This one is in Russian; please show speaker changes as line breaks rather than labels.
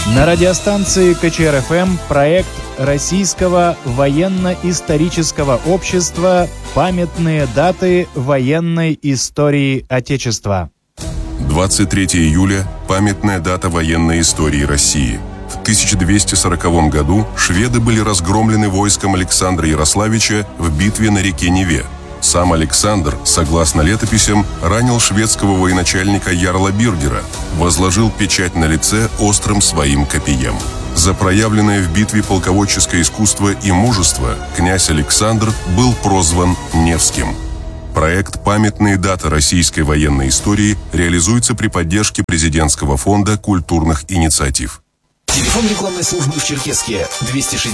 На радиостанции КЧР-ФМ проект Российского военно-исторического общества «Памятные даты военной истории Отечества».
23 июля – памятная дата военной истории России. В 1240 году шведы были разгромлены войском Александра Ярославича в битве на реке Неве. Сам Александр, согласно летописям, ранил шведского военачальника Ярла Биргера, возложил печать на лице острым своим копьем. За проявленное в битве полководческое искусство и мужество князь Александр был прозван Невским. Проект «Памятные даты российской военной истории» реализуется при поддержке Президентского фонда культурных инициатив.
Телефон рекламной службы в Черкесске 260